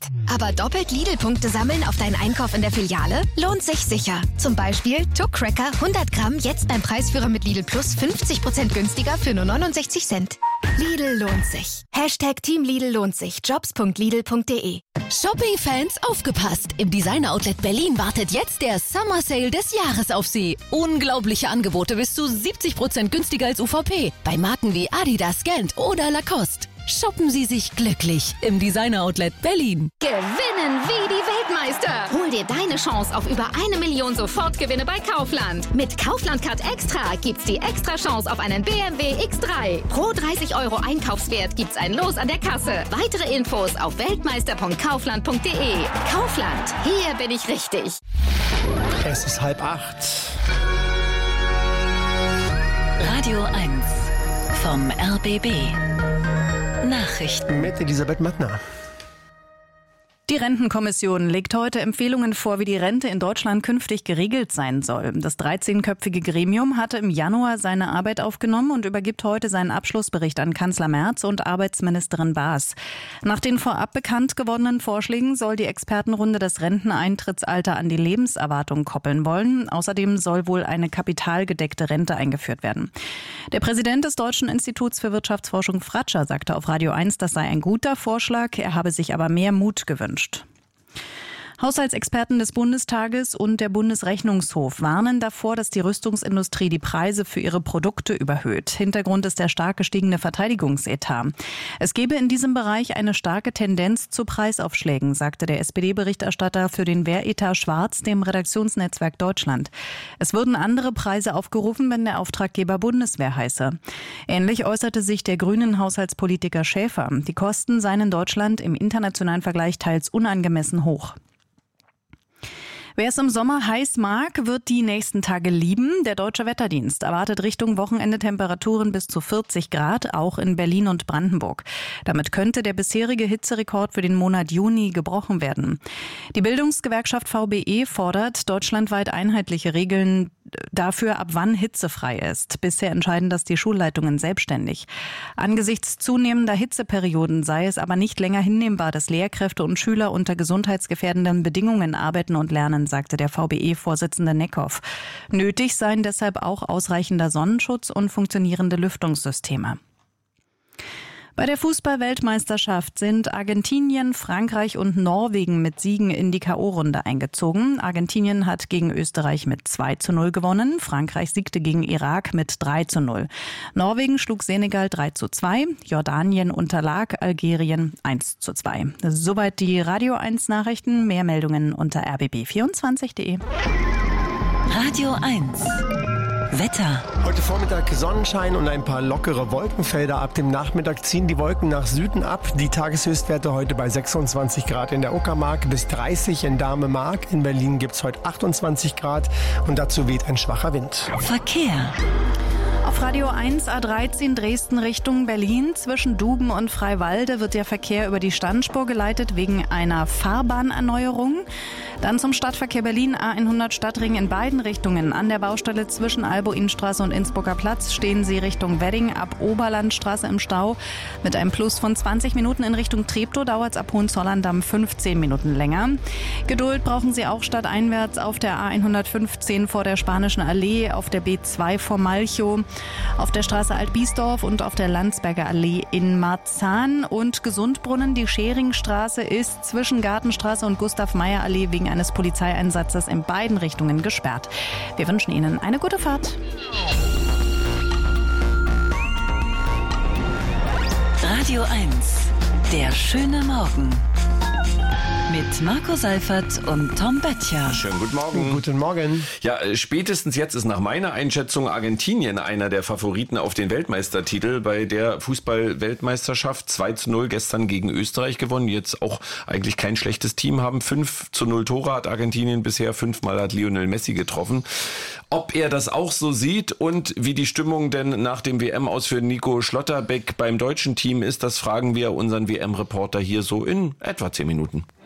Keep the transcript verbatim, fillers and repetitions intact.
nicht. Aber doppelt Lidl-Punkte sammeln auf deinen Einkauf in der Filiale lohnt sich sicher. Zum Beispiel Tuck Cracker hundert Gramm jetzt beim Preisführer mit Lidl Plus fünfzig Prozent günstiger für nur neunundsechzig Cent. Lidl lohnt sich. Hashtag Team Lidl lohnt sich. jobs punkt lidl punkt de. Shopping-Fans, aufgepasst! Im Designer-Outlet Berlin wartet jetzt der Summer Sale des Jahres auf Sie. Unglaubliche Angebote bis zu siebzig Prozent günstiger als U V P. Bei Marken wie Adidas, Gant oder Lacoste. Shoppen Sie sich glücklich im Designer-Outlet Berlin. Gewinnen wie die Weltmeister. Hol dir deine Chance auf über eine Million Sofortgewinne bei Kaufland. Mit Kaufland-Card Extra gibt's die extra Chance auf einen B M W X drei. Pro dreißig Euro Einkaufswert gibt's ein Los an der Kasse. Weitere Infos auf weltmeister punkt kaufland punkt de. Kaufland, hier bin ich richtig. Es ist halb acht. Radio eins vom R B B. Nachrichten Mit Elisabeth Mattner. Die Rentenkommission legt heute Empfehlungen vor, wie die Rente in Deutschland künftig geregelt sein soll. Das dreizehnköpfige Gremium hatte im Januar seine Arbeit aufgenommen und übergibt heute seinen Abschlussbericht an Kanzler Merz und Arbeitsministerin Baas. Nach den vorab bekannt gewordenen Vorschlägen soll die Expertenrunde das Renteneintrittsalter an die Lebenserwartung koppeln wollen. Außerdem soll wohl eine kapitalgedeckte Rente eingeführt werden. Der Präsident des Deutschen Instituts für Wirtschaftsforschung Fratscher sagte auf Radio eins, das sei ein guter Vorschlag, er habe sich aber mehr Mut gewünscht. Haushaltsexperten des Bundestages und der Bundesrechnungshof warnen davor, dass die Rüstungsindustrie die Preise für ihre Produkte überhöht. Hintergrund ist der stark gestiegene Verteidigungsetat. Es gebe in diesem Bereich eine starke Tendenz zu Preisaufschlägen, sagte der S P D-Berichterstatter für den Wehretat Schwarz dem Redaktionsnetzwerk Deutschland. Es würden andere Preise aufgerufen, wenn der Auftraggeber Bundeswehr heiße. Ähnlich äußerte sich der grünen Haushaltspolitiker Schäfer. Die Kosten seien in Deutschland im internationalen Vergleich teils unangemessen hoch. Wer es im Sommer heiß mag, wird die nächsten Tage lieben. Der Deutsche Wetterdienst erwartet Richtung Wochenende Temperaturen bis zu vierzig Grad, auch in Berlin und Brandenburg. Damit könnte der bisherige Hitzerekord für den Monat Juni gebrochen werden. Die Bildungsgewerkschaft V B E fordert deutschlandweit einheitliche Regeln dafür, ab wann hitzefrei ist. Bisher entscheiden das die Schulleitungen selbstständig. Angesichts zunehmender Hitzeperioden sei es aber nicht länger hinnehmbar, dass Lehrkräfte und Schüler unter gesundheitsgefährdenden Bedingungen arbeiten und lernen, sagte der V B E-Vorsitzende Neckhoff. Nötig seien deshalb auch ausreichender Sonnenschutz und funktionierende Lüftungssysteme. Bei der Fußball-Weltmeisterschaft sind Argentinien, Frankreich und Norwegen mit Siegen in die K O-Runde eingezogen. Argentinien hat gegen Österreich mit zwei zu null gewonnen. Frankreich siegte gegen Irak mit drei zu null. Norwegen schlug Senegal drei zu zwei. Jordanien unterlag Algerien eins zu zwei. Soweit die Radio eins Nachrichten. Mehr Meldungen unter r b b vierundzwanzig punkt de. Radio eins Wetter. Heute Vormittag Sonnenschein und ein paar lockere Wolkenfelder. Ab dem Nachmittag ziehen die Wolken nach Süden ab. Die Tageshöchstwerte heute bei sechsundzwanzig Grad in der Uckermark bis dreißig in Dahme-Mark. In Berlin gibt es heute achtundzwanzig Grad und dazu weht ein schwacher Wind. Verkehr. Auf Radio eins A dreizehn Dresden Richtung Berlin zwischen Duben und Freiwalde wird der Verkehr über die Standspur geleitet wegen einer Fahrbahnerneuerung. Dann zum Stadtverkehr Berlin A hundert Stadtring in beiden Richtungen. An der Baustelle zwischen Albo-Innstraße und Innsbrucker Platz stehen Sie Richtung Wedding ab Oberlandstraße im Stau. Mit einem Plus von zwanzig Minuten in Richtung Treptow dauert es ab Hohenzollern-Damm fünfzehn Minuten länger. Geduld brauchen Sie auch stadteinwärts auf der A hundertfünfzehn vor der Spanischen Allee, auf der B zwei vor Malchow, auf der Straße Alt-Biesdorf und auf der Landsberger Allee in Marzahn und Gesundbrunnen. Die Scheringstraße ist zwischen Gartenstraße und Gustav-Meyer-Allee wegen eines Polizeieinsatzes in beiden Richtungen gesperrt. Wir wünschen Ihnen eine gute Fahrt. Radio eins, der schöne Morgen. Mit Marco Seifert und Tom Böttcher. Schönen guten Morgen. Guten Morgen. Ja, spätestens jetzt ist nach meiner Einschätzung Argentinien einer der Favoriten auf den Weltmeistertitel. Bei der Fußball-Weltmeisterschaft zwei zu null gestern gegen Österreich gewonnen. Jetzt auch eigentlich kein schlechtes Team haben. fünf zu null Tore hat Argentinien bisher. Fünfmal hat Lionel Messi getroffen. Ob er das auch so sieht und wie die Stimmung denn nach dem W M-Aus für Nico Schlotterbeck beim deutschen Team ist, das fragen wir unseren W M-Reporter hier so in etwa zehn Minuten.